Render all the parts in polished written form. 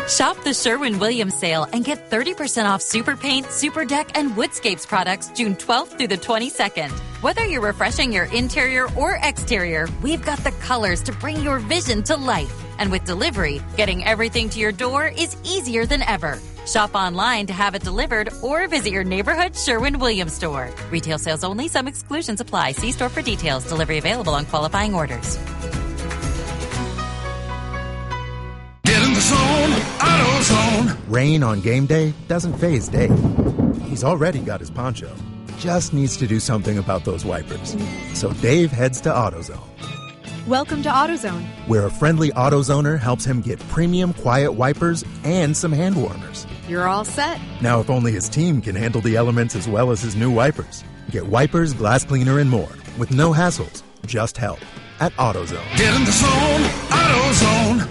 Shop the Sherwin-Williams sale and get 30% off Super Paint, Super Deck, and Woodscapes products June 12th through the 22nd. Whether you're refreshing your interior or exterior, we've got the colors to bring your vision to life. And with delivery, getting everything to your door is easier than ever. Shop online to have it delivered or visit your neighborhood Sherwin-Williams store. Retail sales only. Some exclusions apply. See store for details. Delivery available on qualifying orders. Get in the zone, AutoZone. Rain on game day doesn't faze Dave. He's already got his poncho. Just needs to do something about those wipers. So Dave heads to AutoZone. Welcome to AutoZone, where a friendly AutoZoner helps him get premium quiet wipers and some hand warmers. You're all set. Now, if only his team can handle the elements as well as his new wipers. Get wipers, glass cleaner, and more with no hassles, just help at AutoZone. Get in the zone, AutoZone.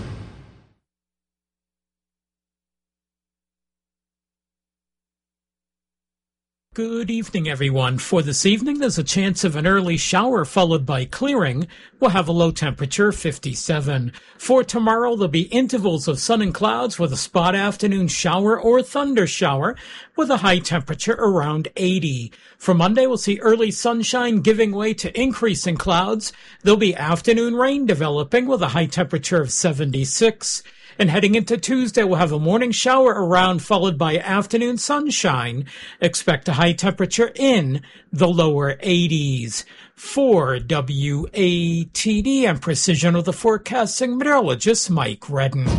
Good evening, everyone. For this evening, there's a chance of an early shower followed by clearing. We'll have a low temperature, 57. For tomorrow, there'll be intervals of sun and clouds with a spot afternoon shower or thunder shower with a high temperature around 80. For Monday, we'll see early sunshine giving way to increasing clouds. There'll be afternoon rain developing with a high temperature of 76. And heading into Tuesday, we'll have a morning shower around followed by afternoon sunshine. Expect a high temperature in the lower 80s. For WATD and Precision of the Forecasting Meteorologist Mike Redden.